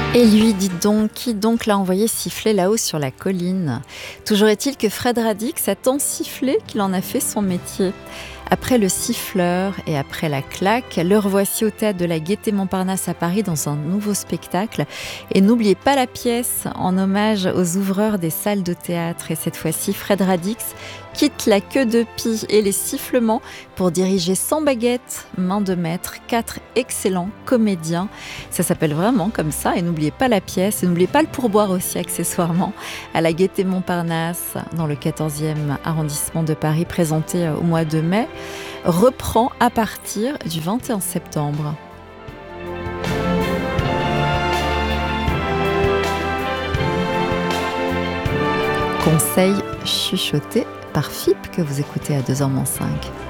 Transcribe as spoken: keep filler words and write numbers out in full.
Et lui, dites donc, qui donc l'a envoyé siffler là-haut sur la colline? Toujours est-il que Fred Radix a tant sifflé qu'il en a fait son métier. Après le siffleur et après la claque, le revoici au théâtre de la Gaîté-Montparnasse à Paris dans un nouveau spectacle. Et n'oubliez pas la pièce en hommage aux ouvreurs des salles de théâtre. Et cette fois-ci, Fred Radix quitte la queue de pie et les sifflements pour diriger sans baguette, main de maître, quatre excellents comédiens. Ça s'appelle vraiment comme ça. Et n'oubliez pas la pièce, et n'oubliez pas le pourboire aussi accessoirement, à la Gaîté-Montparnasse, dans le quatorzième arrondissement de Paris, présenté au mois de mai, reprend à partir du vingt et un septembre. Conseil chuchoté par F I P que vous écoutez à deux heures moins cinq.